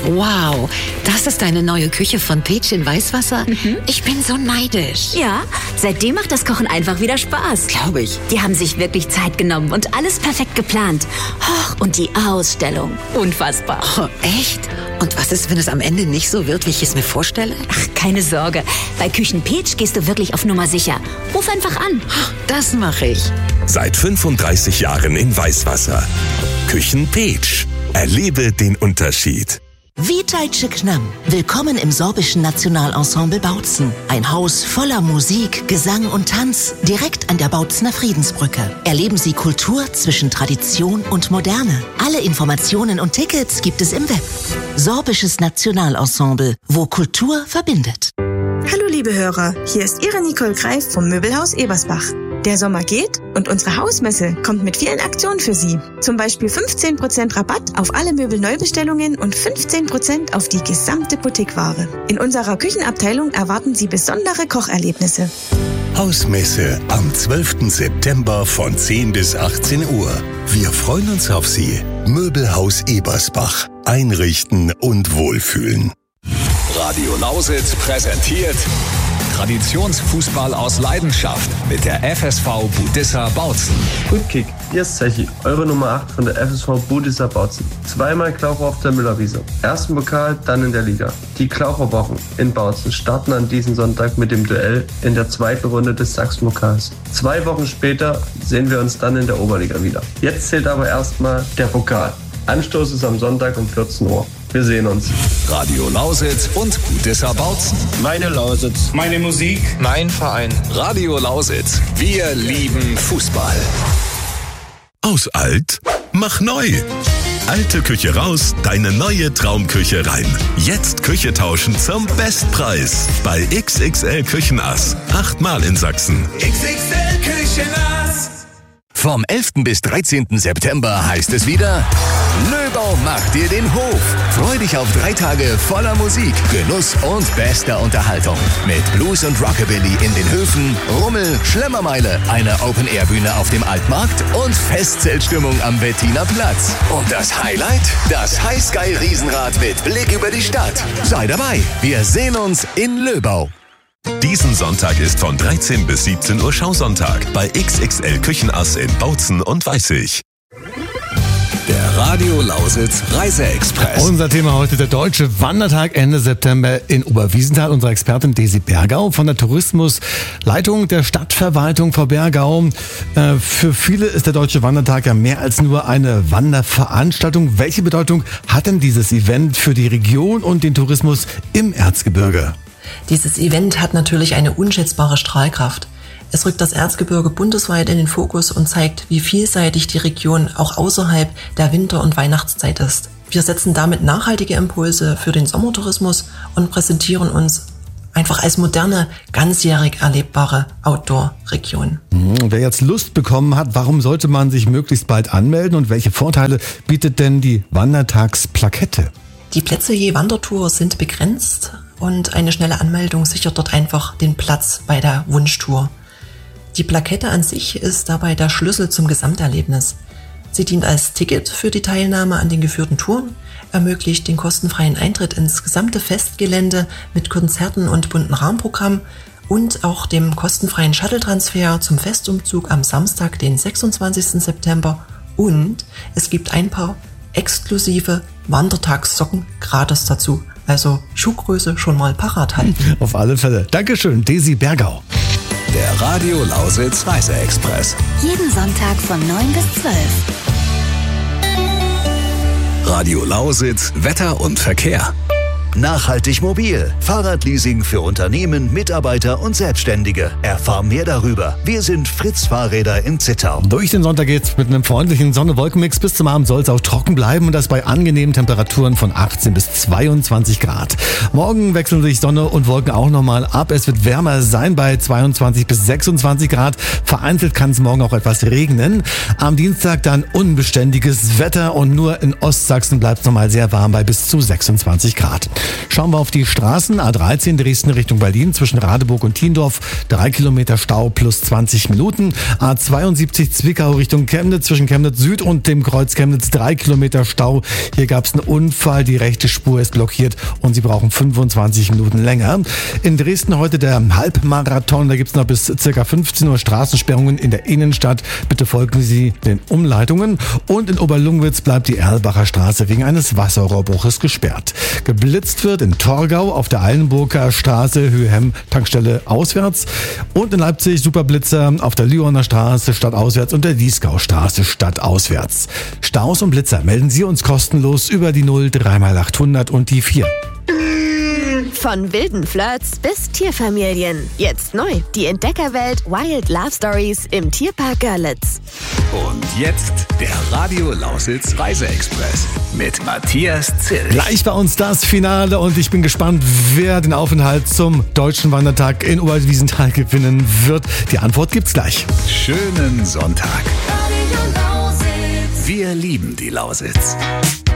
Wow, das ist deine neue Küche von Peach in Weißwasser? Ich bin so neidisch. Ja, seitdem macht das Kochen einfach wieder Spaß. Glaube ich. Die haben sich wirklich Zeit genommen und alles perfekt geplant. Und die Ausstellung, unfassbar. Oh, echt? Und was ist, wenn es am Ende nicht so wird, wie ich es mir vorstelle? Ach, keine Sorge. Bei Küchen Peach gehst du wirklich auf Nummer sicher. Ruf einfach an. Das mache ich. Seit 35 Jahren in Weißwasser. Küchen Peach. Erlebe den Unterschied. Witajcie k nam. Willkommen im sorbischen Nationalensemble Bautzen. Ein Haus voller Musik, Gesang und Tanz, direkt an der Bautzener Friedensbrücke. Erleben Sie Kultur zwischen Tradition und Moderne. Alle Informationen und Tickets gibt es im Web. Sorbisches Nationalensemble, wo Kultur verbindet. Hallo liebe Hörer, hier ist Ihre Nicole Greif vom Möbelhaus Ebersbach. Der Sommer geht und unsere Hausmesse kommt mit vielen Aktionen für Sie. Zum Beispiel 15% Rabatt auf alle Möbelneubestellungen und 15% auf die gesamte Boutiqueware. In unserer Küchenabteilung erwarten Sie besondere Kocherlebnisse. Hausmesse am 12. September von 10 bis 18 Uhr. Wir freuen uns auf Sie. Möbelhaus Ebersbach. Einrichten und wohlfühlen. Radio Lausitz präsentiert Traditionsfußball aus Leidenschaft mit der FSV Budissa Bautzen. Gut Kick, hier ist Zechi, eure Nummer 8 von der FSV Budissa Bautzen. Zweimal Klaucher auf der Müllerwiese. Ersten Pokal, dann in der Liga. Die Klaucherwochen in Bautzen starten an diesem Sonntag mit dem Duell in der zweiten Runde des Sachsenpokals. 2 Wochen später sehen wir uns dann in der Oberliga wieder. Jetzt zählt aber erstmal der Pokal. Anstoß ist am Sonntag um 14 Uhr. Wir sehen uns. Radio Lausitz und Budissa Bautzen. Meine Lausitz. Meine Musik. Mein Verein. Radio Lausitz. Wir lieben Fußball. Aus alt, mach neu. Alte Küche raus, deine neue Traumküche rein. Jetzt Küche tauschen zum Bestpreis. Bei XXL Küchenass. 8-mal in Sachsen. XXL Küchenass. Vom 11. bis 13. September heißt es wieder: Löbau macht dir den Hof. Freu dich auf 3 Tage voller Musik, Genuss und bester Unterhaltung. Mit Blues und Rockabilly in den Höfen, Rummel, Schlemmermeile, einer Open-Air-Bühne auf dem Altmarkt und Festzeltstimmung am Wettiner Platz. Und das Highlight? Das Highsky-Riesenrad mit Blick über die Stadt. Sei dabei, wir sehen uns in Löbau. Diesen Sonntag ist von 13 bis 17 Uhr Schausonntag bei XXL Küchenass in Bautzen und Weißig. Der Radio Lausitz Reiseexpress. Unser Thema heute der Deutsche Wandertag Ende September in Oberwiesenthal. Unsere Expertin Desi Bergau von der Tourismusleitung der Stadtverwaltung vor Bergau. Für viele ist der Deutsche Wandertag ja mehr als nur eine Wanderveranstaltung. Welche Bedeutung hat denn dieses Event für die Region und den Tourismus im Erzgebirge? Dieses Event hat natürlich eine unschätzbare Strahlkraft. Es rückt das Erzgebirge bundesweit in den Fokus und zeigt, wie vielseitig die Region auch außerhalb der Winter- und Weihnachtszeit ist. Wir setzen damit nachhaltige Impulse für den Sommertourismus und präsentieren uns einfach als moderne, ganzjährig erlebbare Outdoor-Region. Wer jetzt Lust bekommen hat, warum sollte man sich möglichst bald anmelden und welche Vorteile bietet denn die Wandertagsplakette? Die Plätze je Wandertour sind begrenzt und eine schnelle Anmeldung sichert dort einfach den Platz bei der Wunschtour. Die Plakette an sich ist dabei der Schlüssel zum Gesamterlebnis. Sie dient als Ticket für die Teilnahme an den geführten Touren, ermöglicht den kostenfreien Eintritt ins gesamte Festgelände mit Konzerten und bunten Rahmenprogramm und auch dem kostenfreien Shuttle-Transfer zum Festumzug am Samstag, den 26. September. Und es gibt ein paar exklusive Wandertagssocken gratis dazu. Also Schuhgröße schon mal parat halten. Auf alle Fälle. Dankeschön, Desi Bergau. Der Radio Lausitz Reiseexpress. Jeden Sonntag von 9 bis 12. Radio Lausitz Wetter und Verkehr. Nachhaltig mobil. Fahrradleasing für Unternehmen, Mitarbeiter und Selbstständige. Erfahr mehr darüber. Wir sind Fritz Fahrräder in Zittau. Durch den Sonntag geht's mit einem freundlichen Sonne-Wolken-Mix. Bis zum Abend soll es auch trocken bleiben und das bei angenehmen Temperaturen von 18 bis 22 Grad. Morgen wechseln sich Sonne und Wolken auch nochmal ab. Es wird wärmer sein bei 22 bis 26 Grad. Vereinzelt kann es morgen auch etwas regnen. Am Dienstag dann unbeständiges Wetter und nur in Ostsachsen bleibt es nochmal sehr warm bei bis zu 26 Grad. Schauen wir auf die Straßen. A13 Dresden Richtung Berlin zwischen Radeburg und Thiendorf. 3 Kilometer Stau plus 20 Minuten. A72 Zwickau Richtung Chemnitz zwischen Chemnitz Süd und dem Kreuz Chemnitz. 3 Kilometer Stau. Hier gab es einen Unfall. Die rechte Spur ist blockiert und Sie brauchen 25 Minuten länger. In Dresden heute der Halbmarathon. Da gibt es noch bis ca. 15 Uhr Straßensperrungen in der Innenstadt. Bitte folgen Sie den Umleitungen. Und in Oberlungwitz bleibt die Erlbacher Straße wegen eines Wasserrohrbruches gesperrt. Geblitzt wird in Torgau auf der Eilenburger Straße, Höhe Hemm, Tankstelle auswärts. Und in Leipzig Superblitzer auf der Lyoner Straße stadtauswärts und der Dieskaustraße stadtauswärts. Staus und Blitzer melden Sie uns kostenlos über die 03x800 und die 4. Von wilden Flirts bis Tierfamilien. Jetzt neu. Die Entdeckerwelt Wild Love Stories im Tierpark Görlitz. Und jetzt der Radio Lausitz Reiseexpress mit Matthias Zill. Gleich bei uns das Finale und ich bin gespannt, wer den Aufenthalt zum Deutschen Wandertag in Oberwiesenthal gewinnen wird. Die Antwort gibt's gleich. Schönen Sonntag. Wir lieben die Lausitz.